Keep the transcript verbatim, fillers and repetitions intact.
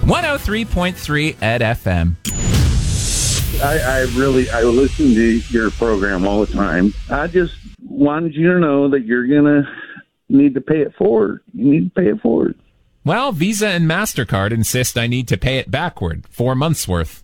one oh three point three Ed F M. I, I really, I listen to your program all the time. I just wanted you to know that you're going to need to pay it forward. You need to pay it forward. Well, Visa and MasterCard insist I need to pay it backward, four months worth.